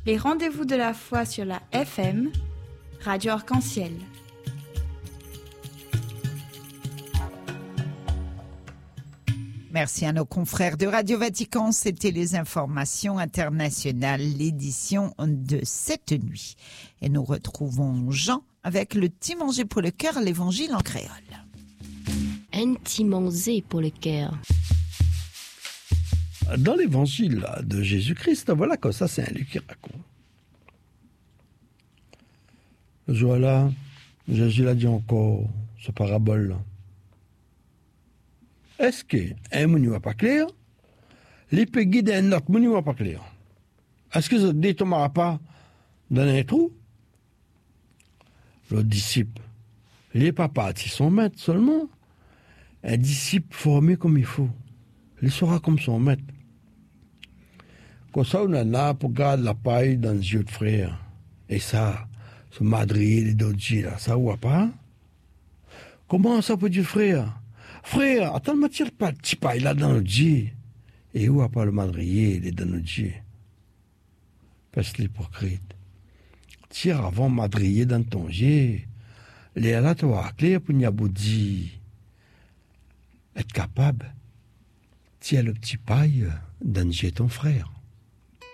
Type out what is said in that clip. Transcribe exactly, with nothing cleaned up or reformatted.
Les rendez-vous de la foi sur la F M, Radio Arc-en-Ciel. Merci à nos confrères de Radio Vatican. C'était les informations internationales, l'édition de cette nuit. Et nous retrouvons Jean avec le petit manger pour le cœur, l'évangile en créole. Un petit manger pour le cœur. Dans l'évangile de Jésus-Christ, voilà comme ça, c'est un Luc qui raconte. Le jour-là, Jésus l'a dit encore, ce parabole-là. Est-ce qu'un mouni n'est pas clair? Les peut guider un autre mouni n'est pas clair. Est-ce que ça ne détombera pas dans un trou? Le disciple, il n'est pas parti son maître seulement. Un disciple formé comme il faut, il sera comme son maître. Comme ça, on en a pour garder la paille dans les yeux de frère. Et ça, ce madrier des dodgy, là, ça voit pas? Comment ça peut dire frère? Frère, attends, ne me tire pas le petit paille là dans le dji. Et où a pas le madrier des dans le dji? Parce l'hypocrite. Tire avant madrier dans ton jet. Les là, tu vas clair pour n'y aboudi. Être capable, tiens le petit paille dans le jet ton frère.